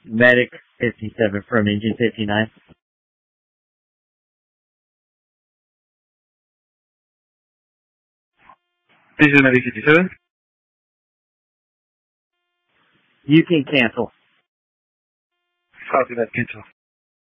Medic 57 from Engine 59. This is Medic 57. You can cancel. Copy that, cancel.